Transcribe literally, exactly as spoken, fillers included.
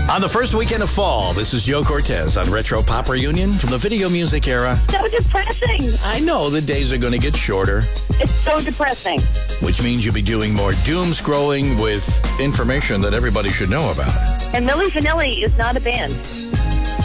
On the first weekend of fall, this is Joe Cortez on Retro Pop Reunion from the video music era. So depressing. I know the days are going to get shorter. It's so depressing. Which means you'll be doing more doom scrolling with information that everybody should know about. And Milli Vanilli is not a band.